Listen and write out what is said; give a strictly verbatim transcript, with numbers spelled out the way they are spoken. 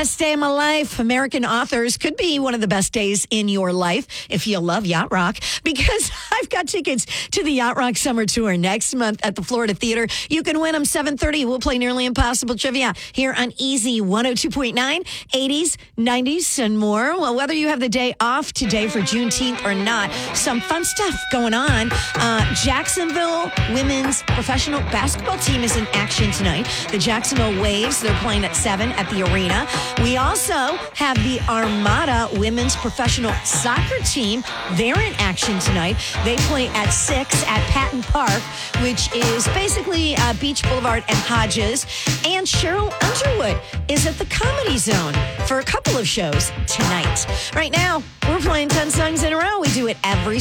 Best day of my life. American Authors could be one of the best days in your life if you love Yacht Rock, because I've got tickets to the Yacht Rock Summer Tour next month at the Florida Theater. You can win them seven thirty. We'll play Nearly Impossible Trivia here on Easy one oh two point nine, eighties, nineties, and more. Well, whether you have the day off today for Juneteenth or not, some fun stuff going on. Uh, Jacksonville women's professional basketball team is in action tonight. The Jacksonville Waves, they're playing at seven at the arena. We also have the Armada women's professional soccer team. They're in action tonight. They play at six at Patton Park, which is basically uh, Beach Boulevard and Hodges. And Cheryl Underwood is at the Comedy Zone for a couple of shows tonight. Right now, we're playing ten songs in a row. We do it every